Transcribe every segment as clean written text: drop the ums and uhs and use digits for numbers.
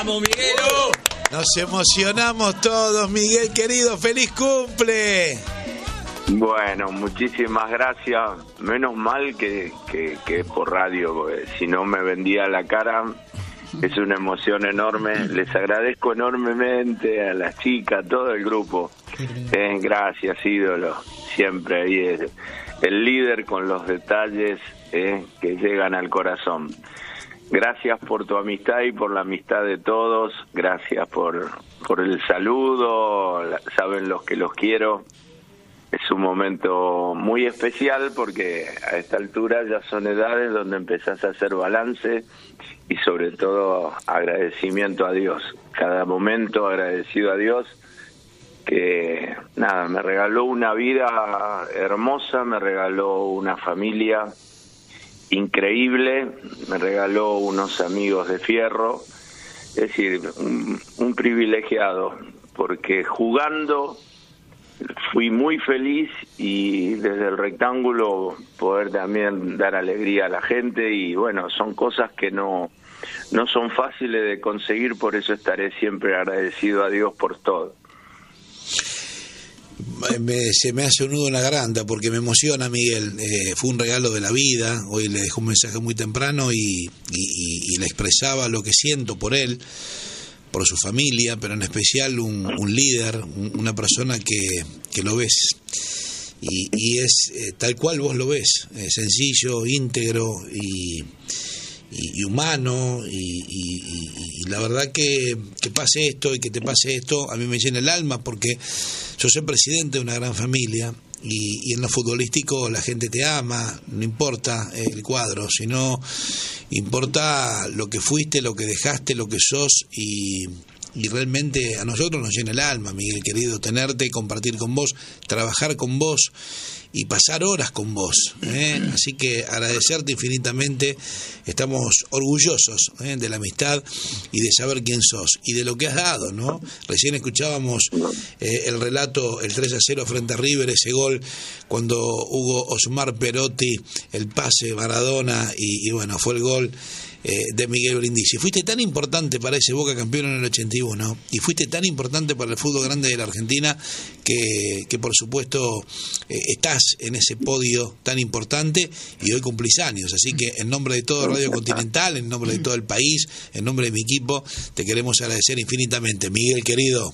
¡Vamos, Miguelo! Nos emocionamos todos, Miguel querido, ¡feliz cumple! Bueno, muchísimas gracias. Menos mal que es por radio, porque si no me vendía la cara. Es una emoción enorme. Les agradezco enormemente a las chicas, a todo el grupo. Gracias, ídolo. Siempre ahí es el líder con los detalles que llegan al corazón. Gracias por tu amistad y por la amistad de todos. Gracias por el saludo. Saben los que los quiero. Es un momento muy especial porque a esta altura ya son edades donde empezás a hacer balance y sobre todo agradecimiento a Dios. Cada momento agradecido a Dios que nada, me regaló una vida hermosa, me regaló una familia increíble, me regaló unos amigos de fierro, es decir, un privilegiado, porque jugando fui muy feliz y desde el rectángulo poder también dar alegría a la gente y bueno, son cosas que no son fáciles de conseguir, por eso estaré siempre agradecido a Dios por todo. Se me hace un nudo en la garganta porque me emociona, Miguel. Fue un regalo de la vida. Hoy le dejó un mensaje muy temprano y le expresaba lo que siento por él, por su familia, pero en especial un líder, una persona que lo ves y es tal cual vos lo ves, sencillo, íntegro y humano y la verdad que pase esto y que te pase esto a mí me llena el alma porque yo soy presidente de una gran familia y en lo futbolístico la gente te ama, no importa el cuadro, sino importa lo que fuiste, lo que dejaste, lo que sos y realmente a nosotros nos llena el alma, Miguel querido, tenerte, compartir con vos, trabajar con vos y pasar horas con vos, así que agradecerte infinitamente, estamos orgullosos de la amistad y de saber quién sos y de lo que has dado, ¿no? Recién escuchábamos el relato, el 3-0 frente a River, ese gol cuando Hugo Osmar Perotti, el pase Maradona y bueno, fue el gol de Miguel Brindisi. Fuiste tan importante para ese Boca campeón en el 81 y fuiste tan importante para el fútbol grande de la Argentina que por supuesto estás en ese podio tan importante y hoy cumplís años, así que en nombre de todo Radio Continental, en nombre de todo el país, en nombre de mi equipo, te queremos agradecer infinitamente, Miguel querido.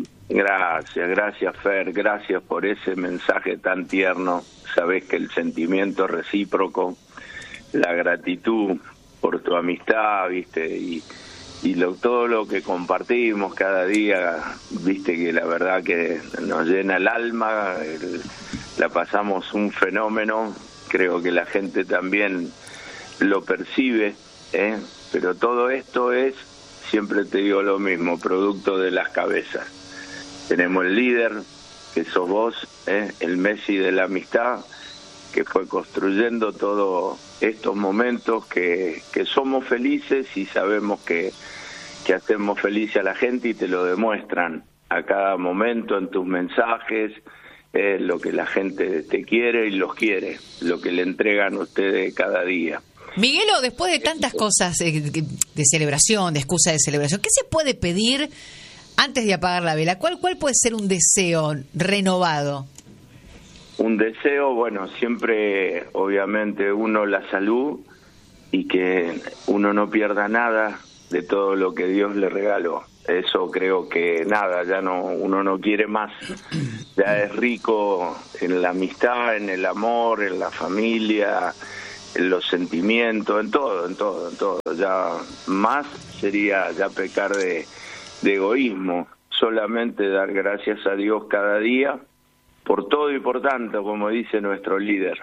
Gracias Fer, gracias por ese mensaje tan tierno. Sabés que el sentimiento recíproco, la gratitud por tu amistad, viste, y todo lo que compartimos cada día, viste, que la verdad que nos llena el alma, la pasamos un fenómeno, creo que la gente también lo percibe, pero todo esto es, siempre te digo lo mismo, producto de las cabezas. Tenemos el líder, que sos vos, el Messi de la amistad, que fue construyendo todos estos momentos que somos felices y sabemos que hacemos feliz a la gente y te lo demuestran a cada momento en tus mensajes, lo que la gente te quiere y los quiere, lo que le entregan a ustedes cada día. Miguelo, después de tantas cosas de celebración, de excusa de celebración, ¿qué se puede pedir antes de apagar la vela? ¿Cuál puede ser un deseo renovado? Un deseo, bueno, siempre, obviamente, uno la salud y que uno no pierda nada de todo lo que Dios le regaló. Eso creo que nada, ya no, uno no quiere más. Ya es rico en la amistad, en el amor, en la familia, en los sentimientos, en todo. Ya más sería ya pecar de egoísmo. Solamente dar gracias a Dios cada día por todo y por tanto, como dice nuestro líder.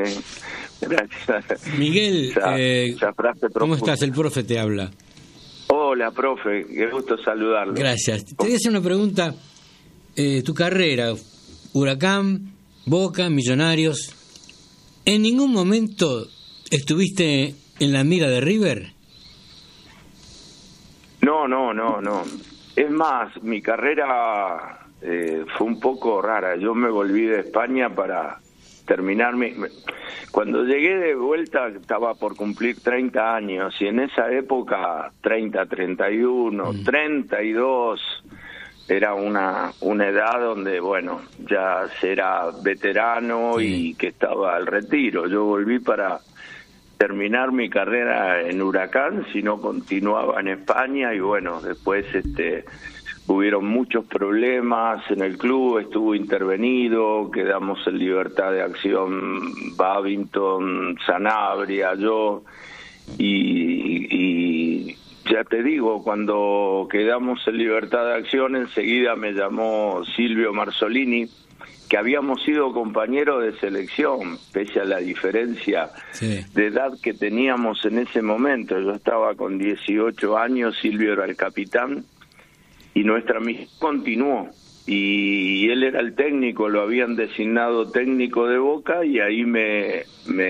Gracias. Miguel, esa frase ¿cómo estás? El profe te habla. Hola, profe, qué gusto saludarlo. Gracias. Te voy a hacer una pregunta. Tu carrera, Huracán, Boca, Millonarios, ¿en ningún momento estuviste en la mira de River? No. Es más, mi carrera fue un poco rara. Yo me volví de España para terminar Cuando llegué de vuelta estaba por cumplir 30 años y en esa época 30, 31, 32 era una edad donde, bueno, ya era veterano y que estaba al retiro. Yo volví para terminar mi carrera en Huracán, si no continuaba en España y bueno, después hubieron muchos problemas en el club, estuvo intervenido, quedamos en libertad de acción Babington, Sanabria, yo, y ya te digo, cuando quedamos en libertad de acción, enseguida me llamó Silvio Marzolini, que habíamos sido compañeros de selección, pese a la diferencia de edad que teníamos en ese momento. Yo estaba con 18 años, Silvio era el capitán, y nuestra misión continuó, y él era el técnico, lo habían designado técnico de Boca, y ahí me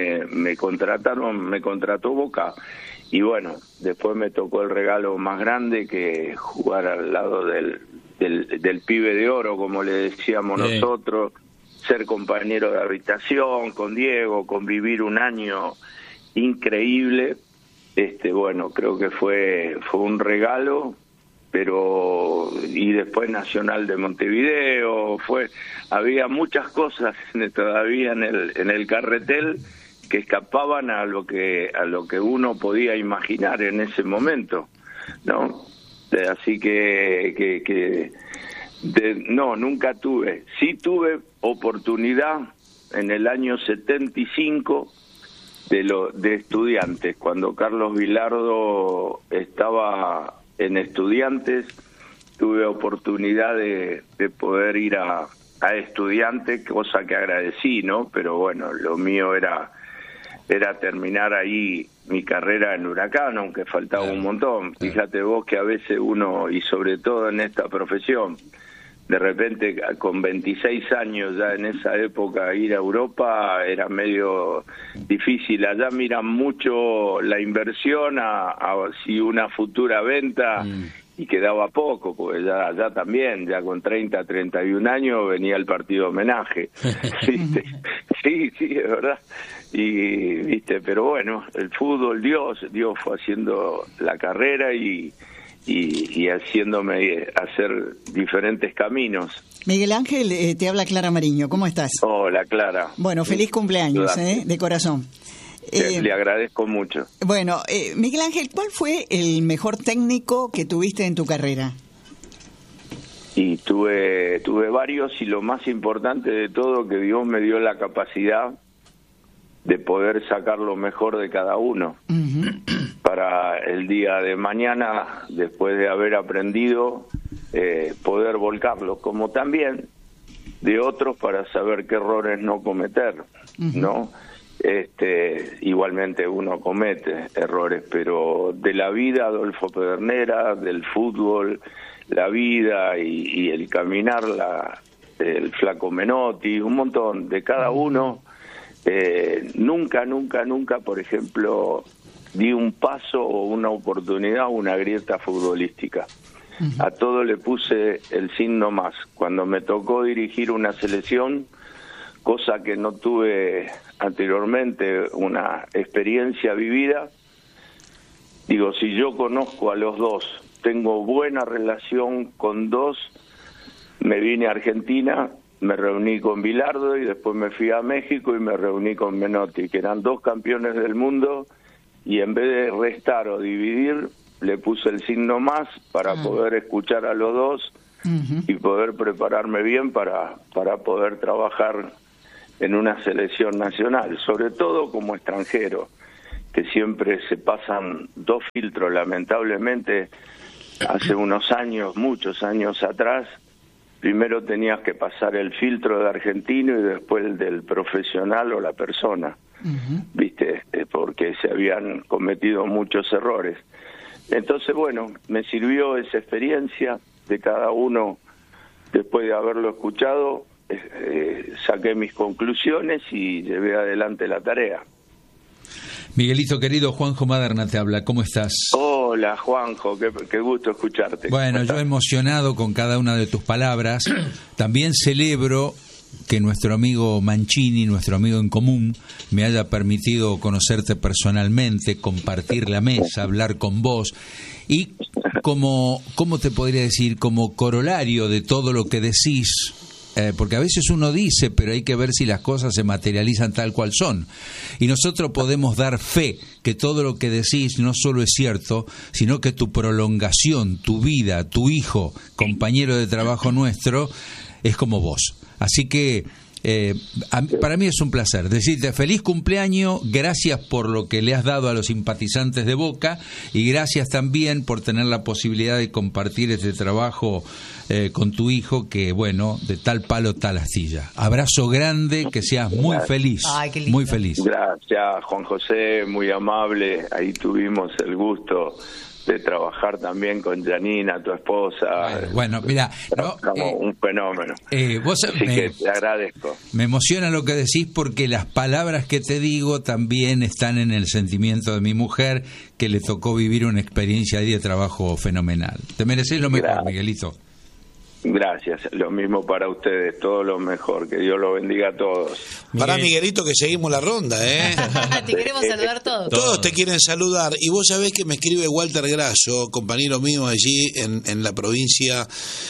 contrató Boca, y bueno, después me tocó el regalo más grande, que jugar al lado del pibe de oro, como le decíamos nosotros, ser compañero de habitación con Diego, convivir un año increíble, bueno, creo que fue un regalo. Pero y después Nacional de Montevideo, había muchas cosas todavía en el carretel que escapaban a lo que uno podía imaginar en ese momento, ¿no? Así que no, nunca tuve. Sí tuve oportunidad en el año 75 de Estudiantes, cuando Carlos Vilardo estaba en Estudiantes, tuve oportunidad de poder ir a Estudiantes, cosa que agradecí, ¿no? Pero bueno, lo mío era terminar ahí mi carrera en Huracán, aunque faltaba un montón. Fíjate vos que a veces uno, y sobre todo en esta profesión, de repente con 26 años ya en esa época ir a Europa era medio difícil. Allá miran mucho la inversión a si una futura venta y quedaba poco, porque ya también, ya con 30, 31 años venía el partido homenaje. ¿Viste? Sí, es verdad. Y viste, pero bueno, el fútbol, Dios fue haciendo la carrera y haciéndome hacer diferentes caminos. Miguel Ángel, te habla Clara Mariño, ¿cómo estás? Hola, Clara. Bueno, feliz cumpleaños, de corazón. Le agradezco mucho. Bueno, Miguel Ángel, ¿cuál fue el mejor técnico que tuviste en tu carrera? Y tuve varios, y lo más importante de todo, que Dios me dio la capacidad de poder sacar lo mejor de cada uno. Para el día de mañana, después de haber aprendido, poder volcarlo, como también de otros para saber qué errores no cometer, ¿no? Igualmente uno comete errores, pero de la vida, Adolfo Pedernera, del fútbol, la vida y el caminar, el Flaco Menotti, un montón de cada uno. Nunca, por ejemplo, di un paso o una oportunidad o una grieta futbolística. A todo le puse el signo más. Cuando me tocó dirigir una selección, cosa que no tuve anteriormente, una experiencia vivida, digo, si yo conozco a los dos, tengo buena relación con dos, me vine a Argentina, me reuní con Bilardo y después me fui a México y me reuní con Menotti, que eran dos campeones del mundo, y en vez de restar o dividir, le puse el signo más para poder escuchar a los dos y poder prepararme bien para poder trabajar en una selección nacional, sobre todo como extranjero, que siempre se pasan dos filtros, lamentablemente. Hace unos años, muchos años atrás, primero tenías que pasar el filtro de argentino y después el del profesional o la persona, ¿viste? Porque se habían cometido muchos errores. Entonces, bueno, me sirvió esa experiencia de cada uno. Después de haberlo escuchado, saqué mis conclusiones y llevé adelante la tarea. Miguelito querido, Juanjo Maderna te habla, ¿cómo estás? Hola Juanjo, qué gusto escucharte. Bueno, yo emocionado con cada una de tus palabras. También celebro que nuestro amigo Mancini, nuestro amigo en común, me haya permitido conocerte personalmente, compartir la mesa, hablar con vos, y como, ¿cómo te podría decir? Como corolario de todo lo que decís, porque a veces uno dice, pero hay que ver si las cosas se materializan tal cual son. Y nosotros podemos dar fe que todo lo que decís no solo es cierto, sino que tu prolongación, tu vida, tu hijo, compañero de trabajo nuestro, es como vos. Así que para mí es un placer decirte feliz cumpleaños, gracias por lo que le has dado a los simpatizantes de Boca y gracias también por tener la posibilidad de compartir este trabajo con tu hijo, que bueno, de tal palo tal astilla. Abrazo grande, que seas muy feliz. Ay, qué lindo. Muy feliz. Gracias, Juan José, muy amable. Ahí tuvimos el gusto de trabajar también con Janina, tu esposa. Bueno, mira, no, un fenómeno. Vos, así que te agradezco. Me emociona lo que decís, porque las palabras que te digo también están en el sentimiento de mi mujer, que le tocó vivir una experiencia ahí de trabajo fenomenal. Te mereces lo mejor, Gracias. Miguelito. Gracias, lo mismo para ustedes, todo lo mejor, que Dios los bendiga a todos. Para Miguelito, que seguimos la ronda, ¿eh? Te queremos saludar todos. Todos te quieren saludar. Y vos sabés que me escribe Walter Grasso, compañero mío allí en la provincia,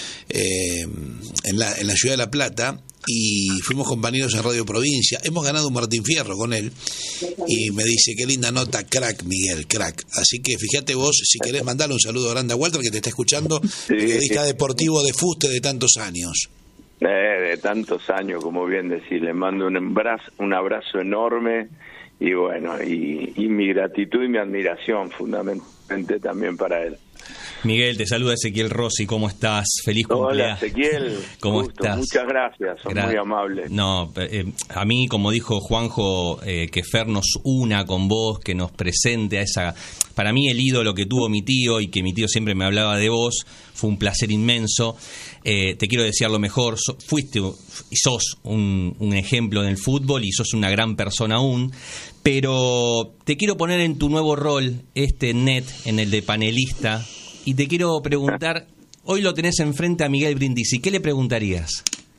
en la ciudad de La Plata, y fuimos compañeros en Radio Provincia. Hemos ganado un Martín Fierro con él y me dice, qué linda nota, crack, Miguel, crack. Así que fíjate vos, si querés mandarle un saludo grande a Walter, que te está escuchando, periodista deportivo de Fuste de tantos años. De tantos años, como bien decís, le mando un abrazo enorme y bueno, y mi gratitud y mi admiración fundamentalmente también para él. Miguel, te saluda Ezequiel Rossi, ¿cómo estás? Feliz cumpleaños. Hola Ezequiel, ¿Cómo gusto. estás? Muchas gracias, son muy amables. No, a mí, como dijo Juanjo, que Fer nos una con vos, que nos presente a esa... Para mí el ídolo que tuvo mi tío, y que mi tío siempre me hablaba de vos, fue un placer inmenso. Te quiero desear lo mejor. Fuiste y sos un ejemplo en el fútbol y sos una gran persona aún, pero te quiero poner en tu nuevo rol, en el de panelista, y te quiero preguntar, hoy lo tenés enfrente a Miguel Brindisi, ¿qué le preguntarías?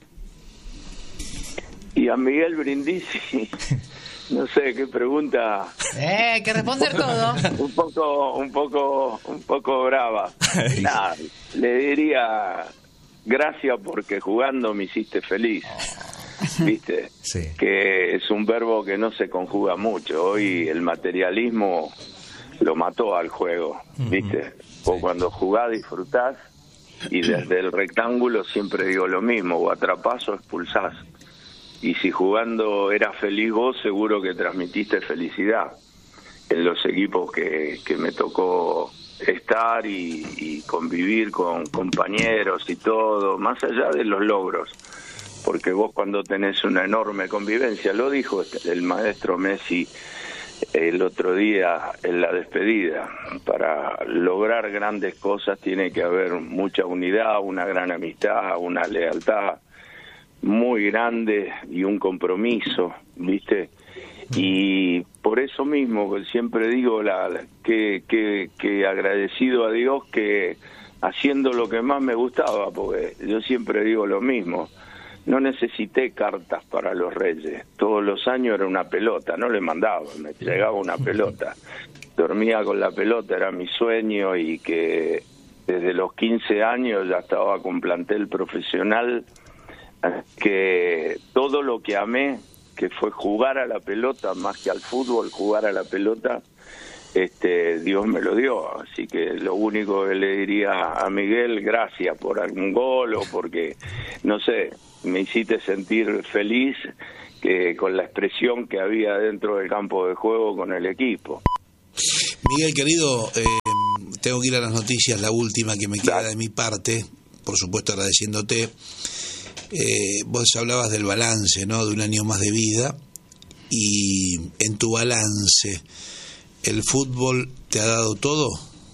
Y a Miguel Brindisi, no sé, qué pregunta. Hay que responder todo. un poco brava. Nada, le diría gracias porque jugando me hiciste feliz. ¿Viste? Sí. Que es un verbo que no se conjuga mucho. Hoy el materialismo lo mató al juego, ¿viste? O cuando jugás disfrutás, y desde el rectángulo siempre digo lo mismo, o atrapás o expulsás. Y si jugando eras feliz vos, seguro que transmitiste felicidad en los equipos que me tocó estar y convivir con compañeros y todo, más allá de los logros. Porque vos cuando tenés una enorme convivencia, lo dijo el maestro Messi el otro día en la despedida, para lograr grandes cosas tiene que haber mucha unidad, una gran amistad, una lealtad muy grande y un compromiso, ¿viste? Y por eso mismo siempre digo que agradecido a Dios que haciendo lo que más me gustaba, porque yo siempre digo lo mismo. No necesité cartas para los Reyes. Todos los años era una pelota, no le mandaba, me llegaba una pelota. Dormía con la pelota, era mi sueño, y que desde los 15 años ya estaba con plantel profesional, que todo lo que amé, que fue jugar a la pelota, más que al fútbol, jugar a la pelota, Dios me lo dio. Así que lo único que le diría a Miguel, gracias por algún gol o porque, no sé, me hiciste sentir feliz con la expresión que había dentro del campo de juego con el equipo. Miguel, querido, tengo que ir a las noticias, la última que me queda de mi parte, por supuesto agradeciéndote. Vos hablabas del balance, ¿no?, de un año más de vida, y en tu balance, ¿el fútbol te ha dado todo?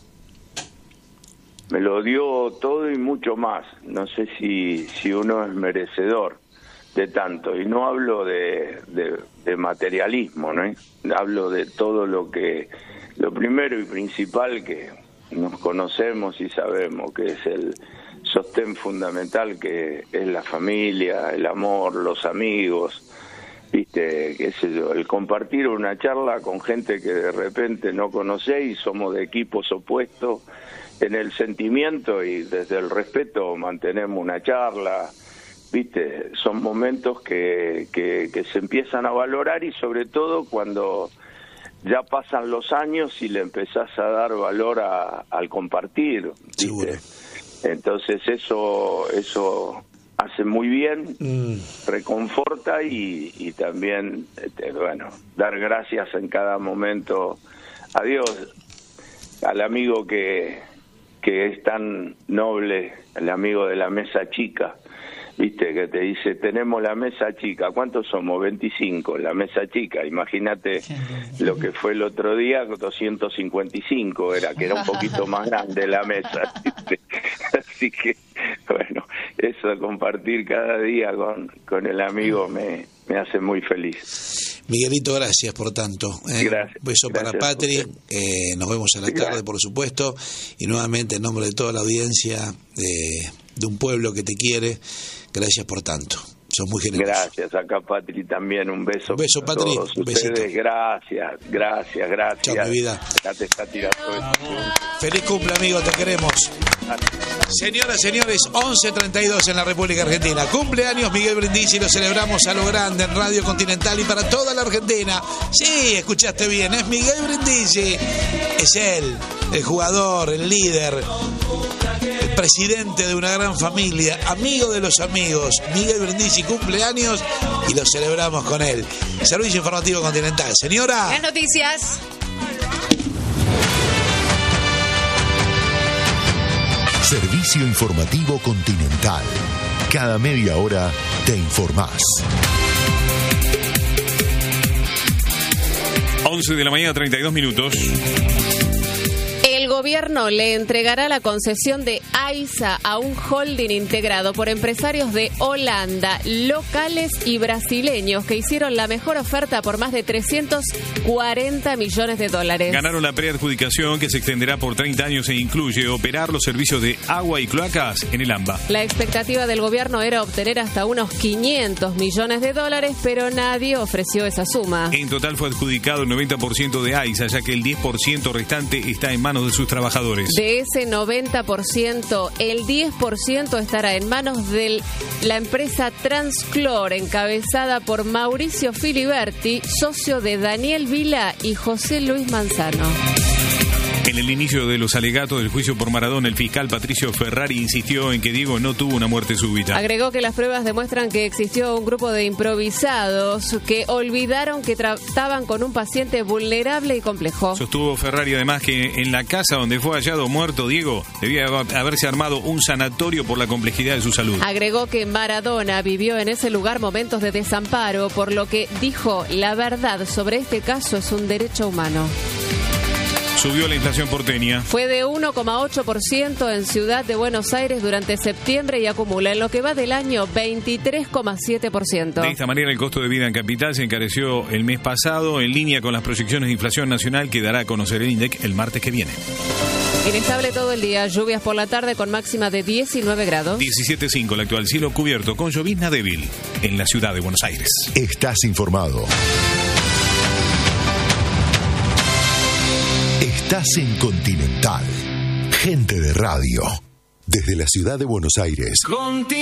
Me lo dio todo y mucho más. No sé si uno es merecedor de tanto. Y no hablo de materialismo, ¿no? Hablo de todo lo primero y principal que nos conocemos y sabemos, que es el sostén fundamental que es la familia, el amor, los amigos, viste, qué sé yo, el compartir una charla con gente que de repente no conocéis, somos de equipos opuestos en el sentimiento y desde el respeto mantenemos una charla, viste, son momentos que se empiezan a valorar y sobre todo cuando ya pasan los años y le empezás a dar valor al compartir, ¿viste? Seguro. Entonces eso hace muy bien, reconforta y también, bueno, dar gracias en cada momento a Dios, al amigo que es tan noble, el amigo de la mesa chica, viste, que te dice, tenemos la mesa chica, ¿cuántos somos? 25, la mesa chica, imagínate lo que fue el otro día, 255 que era un poquito más grande la mesa, ¿viste? Así que, bueno, eso de compartir cada día con el amigo me hace muy feliz. Miguelito, gracias por tanto. Gracias. Un beso para Patri, nos vemos a la tarde, por supuesto, y nuevamente en nombre de toda la audiencia de un pueblo que te quiere, gracias por tanto. Sos muy generoso. Gracias, acá Patri también, un beso. Un beso, para Patri, todos un besito. ustedes. Gracias. Chao, mi vida. Ya te está tirando esto. Feliz cumple, amigo, te queremos. Señoras, señores, 11:32 en la República Argentina. Cumpleaños Miguel Brindisi, lo celebramos a lo grande en Radio Continental y para toda la Argentina. Sí, escuchaste bien, es Miguel Brindisi. Es él, el jugador, el líder, el presidente de una gran familia, amigo de los amigos. Miguel Brindisi, cumpleaños y lo celebramos con él. Servicio Informativo Continental. Señora. Buenas noticias. Servicio Informativo Continental. Cada media hora te informás. 11 de la mañana, 32 minutos. El gobierno le entregará la concesión de AISA a un holding integrado por empresarios de Holanda, locales y brasileños que hicieron la mejor oferta por más de 340 millones de dólares. Ganaron la preadjudicación que se extenderá por 30 años e incluye operar los servicios de agua y cloacas en el AMBA. La expectativa del gobierno era obtener hasta unos 500 millones de dólares, pero nadie ofreció esa suma. En total fue adjudicado el 90% de AISA, ya que el 10% restante está en manos de sus trabajadores. De ese 90%, el 10% estará en manos de la empresa Transclor, encabezada por Mauricio Filiberti, socio de Daniel Vila y José Luis Manzano. En el inicio de los alegatos del juicio por Maradona, el fiscal Patricio Ferrari insistió en que Diego no tuvo una muerte súbita. Agregó que las pruebas demuestran que existió un grupo de improvisados que olvidaron que trataban con un paciente vulnerable y complejo. Sostuvo Ferrari además que en la casa donde fue hallado muerto Diego debía haberse armado un sanatorio por la complejidad de su salud. Agregó que Maradona vivió en ese lugar momentos de desamparo, por lo que dijo, la verdad sobre este caso es un derecho humano. Subió la inflación porteña. Fue de 1,8% en Ciudad de Buenos Aires durante septiembre y acumula en lo que va del año 23,7%. De esta manera el costo de vida en Capital se encareció el mes pasado en línea con las proyecciones de inflación nacional que dará a conocer el INDEC el martes que viene. Inestable todo el día, lluvias por la tarde con máxima de 19 grados. 17,5 el actual, cielo cubierto con llovizna débil en la Ciudad de Buenos Aires. Estás informado. Estás en Continental. Gente de radio. Desde la Ciudad de Buenos Aires.